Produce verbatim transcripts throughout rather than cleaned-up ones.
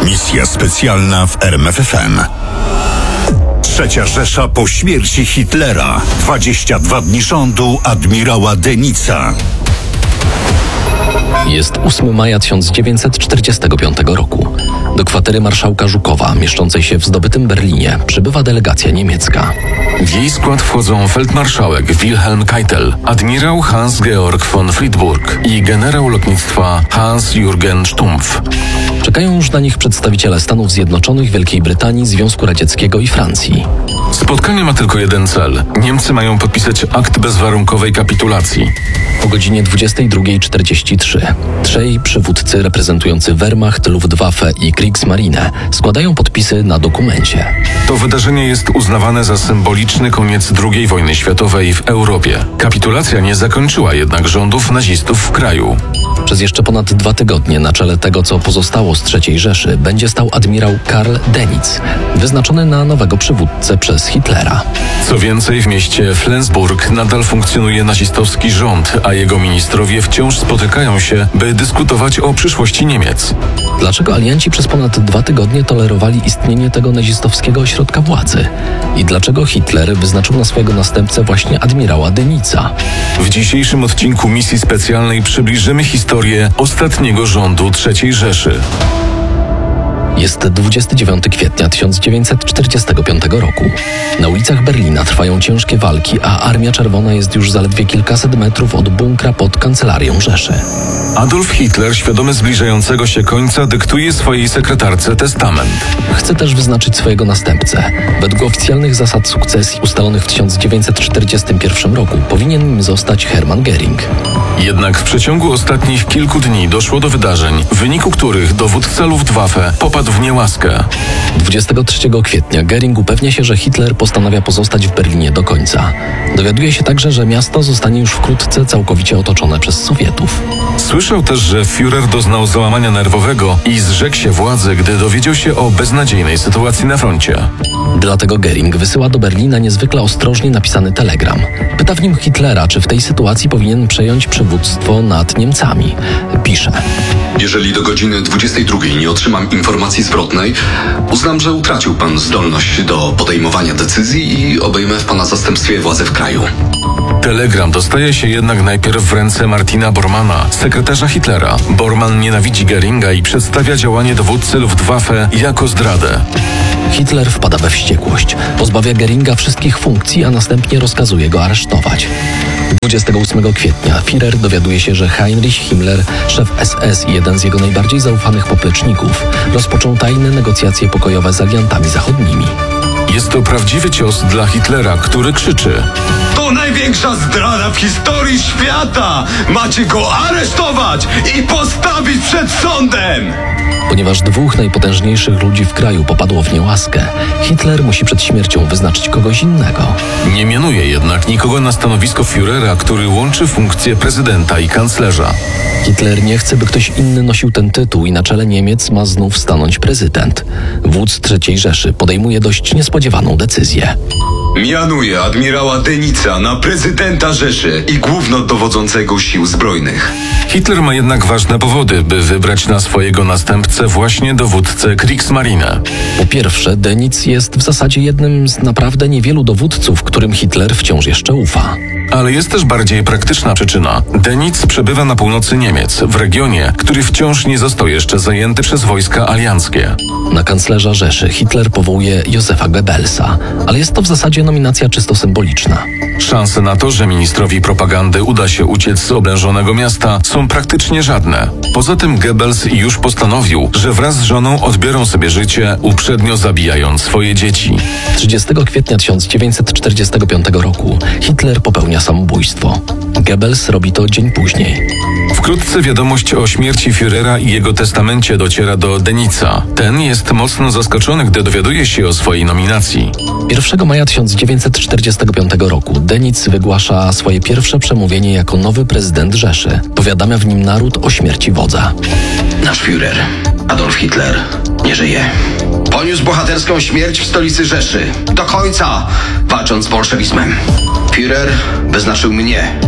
Misja specjalna w R M F F M. Trzecia Rzesza po śmierci Hitlera. dwadzieścia dwa dni rządu admirała Denica. Jest ósmego maja tysiąc dziewięćset czterdziestego piątego roku. Do kwatery marszałka Żukowa, mieszczącej się w zdobytym Berlinie, przybywa delegacja niemiecka. W jej skład wchodzą feldmarszałek Wilhelm Keitel, admirał Hans-Georg von Friedburg i generał lotnictwa Hans-Jürgen Stumpf. Czekają już na nich przedstawiciele Stanów Zjednoczonych, Wielkiej Brytanii, Związku Radzieckiego i Francji. Spotkanie ma tylko jeden cel. Niemcy mają podpisać akt bezwarunkowej kapitulacji. O godzinie dwudziestej drugiej czterdzieści trzy trzej przywódcy reprezentujący Wehrmacht, Luftwaffe i Kriegsmarine składają podpisy na dokumencie. To wydarzenie jest uznawane za symboliczny koniec drugiej wojny światowej w Europie. Kapitulacja nie zakończyła jednak rządów nazistów w kraju. Przez jeszcze ponad dwa tygodnie na czele tego, co pozostało z trzeciej Rzeszy, będzie stał admirał Karl Dönitz, wyznaczony na nowego przywódcę przez Hitlera. Co więcej, w mieście Flensburg nadal funkcjonuje nazistowski rząd, a jego ministrowie wciąż spotykają się, by dyskutować o przyszłości Niemiec. Dlaczego alianci przez ponad dwa tygodnie tolerowali istnienie tego nazistowskiego ośrodka władzy? I dlaczego Hitler wyznaczył na swojego następcę właśnie admirała Dönitza? W dzisiejszym odcinku misji specjalnej przybliżymy historię ostatniego rządu trzeciej Rzeszy. Jest dwudziestego dziewiątego kwietnia tysiąc dziewięćset czterdziestego piątego roku. Na ulicach Berlina trwają ciężkie walki, a Armia Czerwona jest już zaledwie kilkaset metrów od bunkra pod kancelarią Rzeszy. Adolf Hitler, świadomy zbliżającego się końca, dyktuje swojej sekretarce testament. Chce też wyznaczyć swojego następcę. Według oficjalnych zasad sukcesji ustalonych w tysiąc dziewięćset czterdziestym pierwszym roku powinien nim zostać Hermann Göring. Jednak w przeciągu ostatnich kilku dni doszło do wydarzeń, w wyniku których dowódca Luftwaffe popadł w niełaskę. dwudziestego trzeciego kwietnia Göring upewnia się, że Hitler postanawia pozostać w Berlinie do końca. Dowiaduje się także, że miasto zostanie już wkrótce całkowicie otoczone przez Sowietów. Słyszał też, że Führer doznał załamania nerwowego i zrzekł się władzy, gdy dowiedział się o beznadziejnej sytuacji na froncie. Dlatego Göring wysyła do Berlina niezwykle ostrożnie napisany telegram. Pyta w nim Hitlera, czy w tej sytuacji powinien przejąć przywództwo nad Niemcami. Pisze: Jeżeli do godziny dwudziestej drugiej nie otrzymam informacji zwrotnej, uznam, że utracił pan zdolność do podejmowania decyzji i obejmę w pana zastępstwie władzę w kraju. Telegram dostaje się jednak najpierw w ręce Martina Bormanna, sekretarza Hitlera. Bormann nienawidzi Göringa i przedstawia działanie dowódcy Luftwaffe jako zdradę. Hitler wpada we wściekłość, pozbawia Göringa wszystkich funkcji, a następnie rozkazuje go aresztować. dwudziestego ósmego kwietnia Führer dowiaduje się, że Heinrich Himmler, szef S S i jeden z jego najbardziej zaufanych popleczników, rozpoczął tajne negocjacje pokojowe z aliantami zachodnimi. Jest to prawdziwy cios dla Hitlera, który krzyczy: To największa zdrada w historii świata! Macie go aresztować i postawić przed sądem! Ponieważ dwóch najpotężniejszych ludzi w kraju popadło w niełaskę, Hitler musi przed śmiercią wyznaczyć kogoś innego. Nie mianuje jednak nikogo na stanowisko Führera, który łączy funkcję prezydenta i kanclerza. Hitler nie chce, by ktoś inny nosił ten tytuł i na czele Niemiec ma znów stanąć prezydent. Wódz trzeciej Rzeszy podejmuje dość niespodziewaną decyzję. Mianuje admirała Dönica na prezydenta Rzeszy i głównodowodzącego sił zbrojnych. Hitler ma jednak ważne powody, by wybrać na swojego następcę właśnie dowódcę Kriegsmarine. Po pierwsze, Dönitz jest w zasadzie jednym z naprawdę niewielu dowódców, którym Hitler wciąż jeszcze ufa. Ale jest też bardziej praktyczna przyczyna. Dönitz przebywa na północy Niemiec, w regionie, który wciąż nie został jeszcze zajęty przez wojska alianckie. Na kanclerza Rzeszy Hitler powołuje Josefa Goebbelsa, ale jest to w zasadzie nominacja czysto symboliczna. Szanse na to, że ministrowi propagandy uda się uciec z oblężonego miasta, są praktycznie żadne. Poza tym Goebbels już postanowił, że wraz z żoną odbiorą sobie życie, uprzednio zabijając swoje dzieci. trzydziestego kwietnia tysiąc dziewięćset czterdziestego piątego roku Hitler popełnia samobójstwo. Goebbels robi to dzień później. Wkrótce wiadomość o śmierci Führera i jego testamencie dociera do Dönitza. Ten jest mocno zaskoczony, gdy dowiaduje się o swojej nominacji. pierwszego maja tysiąc dziewięćset czterdziestego piątego roku Dönitz wygłasza swoje pierwsze przemówienie jako nowy prezydent Rzeszy. Powiadamia w nim naród o śmierci wodza. Nasz Führer, Adolf Hitler, nie żyje. Poniósł bohaterską śmierć w stolicy Rzeszy, do końca walcząc z bolszewizmem. Führer wyznaczył mnie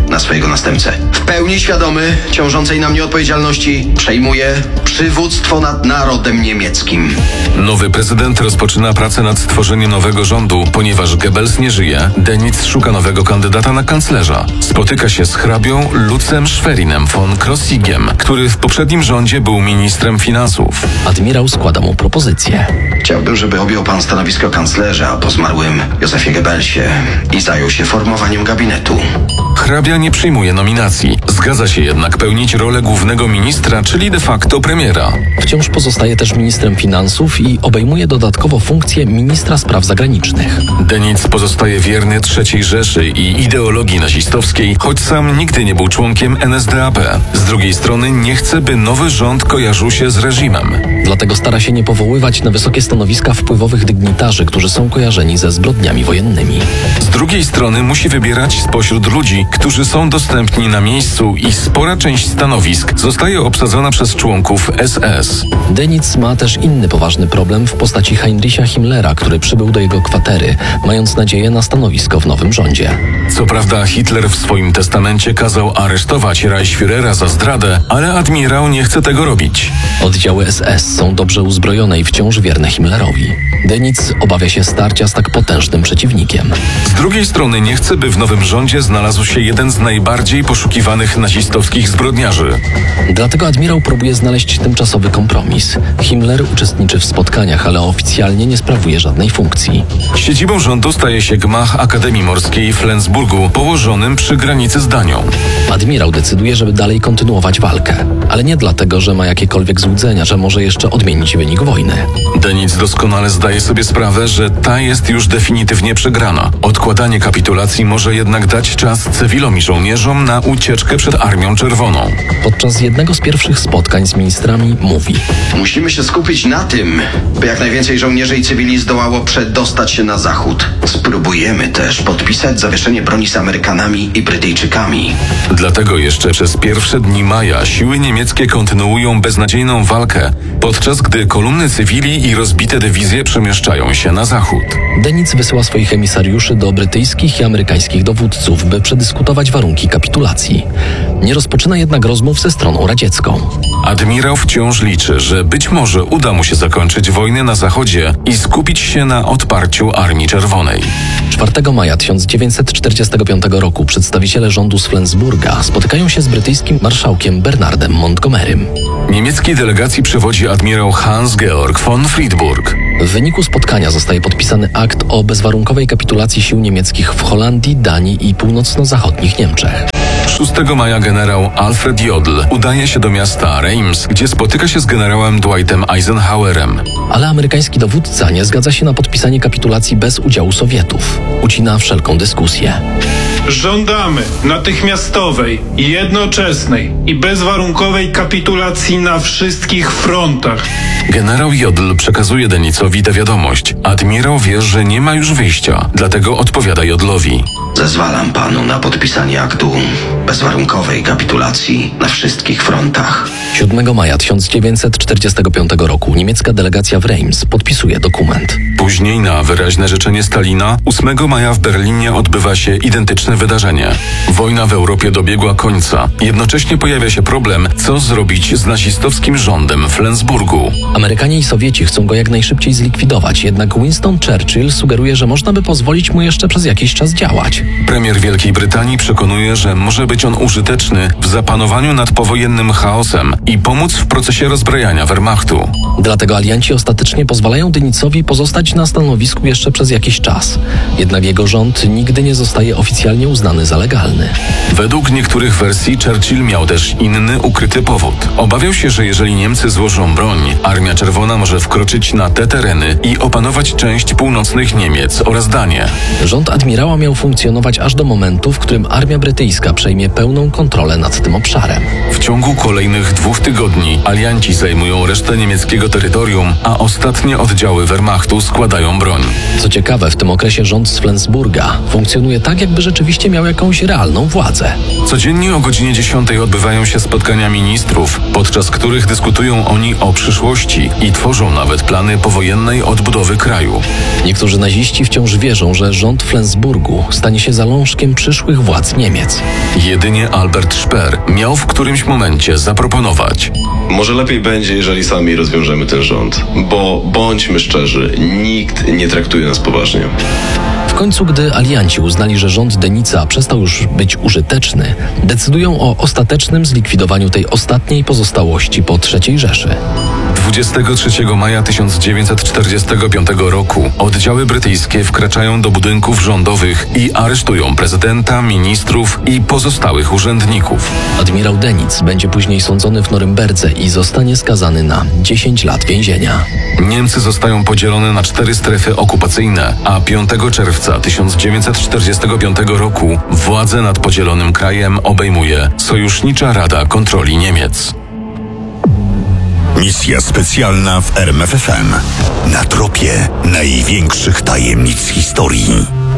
na swojego następcę. W pełni świadomy ciążącej na mnie odpowiedzialności przejmuję przywództwo nad narodem niemieckim. Nowy prezydent rozpoczyna pracę nad stworzeniem nowego rządu. Ponieważ Goebbels nie żyje, Dönitz szuka nowego kandydata na kanclerza. Spotyka się z hrabią Lucem Schwerinem von Krossigiem, który w poprzednim rządzie był ministrem finansów. Admirał składa mu propozycję. Chciałbym, żeby objął pan stanowisko kanclerza po zmarłym Józefie Goebbelsie i zajął się formowaniem gabinetu. Hrabia nie przyjmuje nominacji. Zgadza się jednak pełnić rolę głównego ministra, czyli de facto premiera. Wciąż pozostaje też ministrem finansów i obejmuje dodatkowo funkcję ministra spraw zagranicznych. Dönitz pozostaje wierny trzeciej Rzeszy i ideologii nazistowskiej, choć sam nigdy nie był członkiem N S D A P. Z drugiej strony nie chce, by nowy rząd kojarzył się z reżimem. Dlatego stara się nie powoływać na wysokie stanowiska wpływowych dygnitarzy, którzy są kojarzeni ze zbrodniami wojennymi. Z drugiej strony musi wybierać spośród ludzi, którzy są dostępni na miejscu i spora część stanowisk zostaje obsadzona przez członków S S. Dönitz ma też inny poważny problem w postaci Heinricha Himmlera, który przybył do jego kwatery, mając nadzieję na stanowisko w nowym rządzie. Co prawda Hitler w swoim testamencie kazał aresztować Reichsführera za zdradę, ale admirał nie chce tego robić. Oddziały S S są dobrze uzbrojone i wciąż wierne Himmlerowi. Dönitz obawia się starcia z tak potężnym przeciwnikiem. Z drugiej strony nie chce, by w nowym rządzie znalazł się jeden z najbardziej poszukiwanych nazistowskich zbrodniarzy. Dlatego admirał próbuje znaleźć tymczasowy kompromis. Himmler uczestniczy w spotkaniach, ale oficjalnie nie sprawuje żadnej funkcji. Siedzibą rządu staje się gmach Akademii Morskiej w Flensburgu, położonym przy granicy z Danią. Admirał decyduje, żeby dalej kontynuować walkę, ale nie dlatego, że ma jakiekolwiek złudzenia, że może jeszcze odmienić wynik wojny. Dönitz doskonale zdaje sobie sprawę, że ta jest już definitywnie przegrana. Odkładanie kapitulacji może jednak dać czas cywilom i żołnierzom na ucieczkę przed Armią Czerwoną. Podczas jednego z pierwszych spotkań z ministrami mówi: Musimy się skupić na tym, by jak najwięcej żołnierzy i cywili zdołało przedostać się na zachód. Spróbujemy też podpisać zawieszenie broni z Amerykanami i Brytyjczykami. Dlatego jeszcze przez pierwsze dni maja siły niemieckie kontynuują beznadziejną walkę, podczas gdy kolumny cywili i rozbite dywizje przemieszczają się na zachód. Dönitz wysyła swoich emisariuszy do brytyjskich i amerykańskich dowódców, by przedyskutować warunki kapitulacji. Nie rozpoczyna jednak rozmów ze stroną radziecką. Admirał wciąż liczy, że być może uda mu się zakończyć wojnę na zachodzie i skupić się na odparciu Armii Czerwonej. czwartego maja tysiąc dziewięćset czterdziestego piątego roku przedstawiciele rządu z Flensburga spotykają się z brytyjskim marszałkiem Bernardem Montgomerym. Niemieckiej delegacji przewodzi admirał Hans-Georg von Friedburg. W wyniku spotkania zostaje podpisany akt o bezwarunkowej kapitulacji sił niemieckich w Holandii, Danii i północno-zachodnich Niemczech. szóstego maja generał Alfred Jodl udaje się do miasta Reims, gdzie spotyka się z generałem Dwightem Eisenhowerem. Ale amerykański dowódca nie zgadza się na podpisanie kapitulacji bez udziału Sowietów. Ucina wszelką dyskusję. Żądamy natychmiastowej, jednoczesnej i bezwarunkowej kapitulacji na wszystkich frontach. Generał Jodl przekazuje Dönitzowi tę wiadomość. Admirał wie, że nie ma już wyjścia, dlatego odpowiada Jodlowi. Zezwalam panu na podpisanie aktu bezwarunkowej kapitulacji na wszystkich frontach. siódmego maja tysiąc dziewięćset czterdziestego piątego roku niemiecka delegacja w Reims podpisuje dokument. Później na wyraźne życzenie Stalina ósmego maja w Berlinie odbywa się identyczne wydarzenie. Wojna w Europie dobiegła końca. Jednocześnie pojawia się problem, co zrobić z nazistowskim rządem w Flensburgu. Amerykanie i Sowieci chcą go jak najszybciej zlikwidować, jednak Winston Churchill sugeruje, że można by pozwolić mu jeszcze przez jakiś czas działać. Premier Wielkiej Brytanii przekonuje, że może być on użyteczny w zapanowaniu nad powojennym chaosem i pomóc w procesie rozbrajania Wehrmachtu. Dlatego alianci ostatecznie pozwalają Dönitzowi pozostać na stanowisku jeszcze przez jakiś czas. Jednak jego rząd nigdy nie zostaje oficjalnie uznany za legalny. Według niektórych wersji Churchill miał też inny, ukryty powód. Obawiał się, że jeżeli Niemcy złożą broń, Armia Czerwona może wkroczyć na te tereny i opanować część północnych Niemiec oraz Danię. Rząd admirała miał funkcjonować aż do momentu, w którym armia brytyjska przejmie pełną kontrolę nad tym obszarem. W ciągu kolejnych dwóch dwóch tygodni alianci zajmują resztę niemieckiego terytorium, a ostatnie oddziały Wehrmachtu składają broń. Co ciekawe, w tym okresie rząd z Flensburga funkcjonuje tak, jakby rzeczywiście miał jakąś realną władzę. Codziennie o godzinie dziesiątej odbywają się spotkania ministrów, podczas których dyskutują oni o przyszłości i tworzą nawet plany powojennej odbudowy kraju. Niektórzy naziści wciąż wierzą, że rząd Flensburgu stanie się zalążkiem przyszłych władz Niemiec. Jedynie Albert Speer miał w którymś momencie zaproponować: może lepiej będzie, jeżeli sami rozwiążemy ten rząd, bo bądźmy szczerzy, nikt nie traktuje nas poważnie. W końcu, gdy alianci uznali, że rząd Denica przestał już być użyteczny, decydują o ostatecznym zlikwidowaniu tej ostatniej pozostałości po trzeciej Rzeszy. dwudziestego trzeciego maja tysiąc dziewięćset czterdziestego piątego roku oddziały brytyjskie wkraczają do budynków rządowych i aresztują prezydenta, ministrów i pozostałych urzędników. Admirał Denic będzie później sądzony w Norymberdze i zostanie skazany na dziesięć lat więzienia. Niemcy zostają podzielone na cztery strefy okupacyjne, a piątego czerwca tysiąc dziewięćset czterdziestego piątego roku władzę nad podzielonym krajem obejmuje Sojusznicza Rada Kontroli Niemiec. Misja specjalna w R M F F M. Na tropie największych tajemnic historii.